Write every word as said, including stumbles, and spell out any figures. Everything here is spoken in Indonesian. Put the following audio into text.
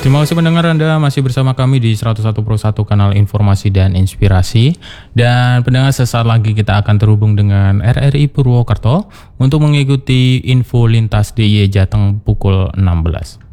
Terima kasih pendengar, Anda masih bersama kami di seratus satu koma satu kanal informasi dan inspirasi. Dan pendengar, sesaat lagi kita akan terhubung dengan R R I Purwokerto untuk mengikuti info lintas D I Y Jateng pukul enam belas.